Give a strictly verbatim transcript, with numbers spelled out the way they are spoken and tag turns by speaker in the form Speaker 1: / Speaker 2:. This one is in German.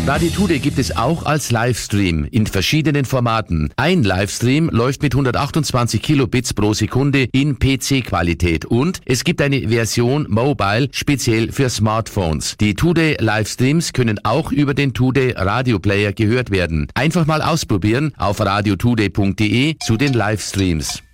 Speaker 1: Radio Today gibt es auch als Livestream in verschiedenen Formaten. Ein Livestream läuft mit hundertachtundzwanzig Kilobits pro Sekunde in P C-Qualität und es gibt eine Version Mobile speziell für Smartphones. Die Today Livestreams können auch über den Today Radio Player gehört werden. Einfach mal ausprobieren auf radiotoday punkt de zu den Livestreams.